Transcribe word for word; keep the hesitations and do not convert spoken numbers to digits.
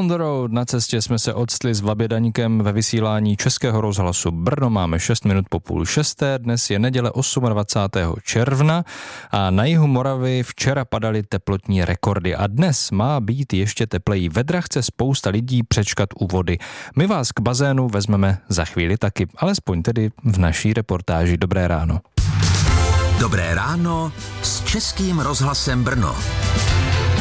On the road, na cestě jsme se odstli s Vabědaníkem ve vysílání Českého rozhlasu Brno. Máme šest minut po půl šesté, dnes je neděle dvacátého osmého června a na jihu Moravy včera padaly teplotní rekordy a dnes má být ještě tepleji. Vedra chce spousta lidí přečkat u vody. My vás k bazénu vezmeme za chvíli taky, alespoň tedy v naší reportáži. Dobré ráno. Dobré ráno s Českým rozhlasem Brno.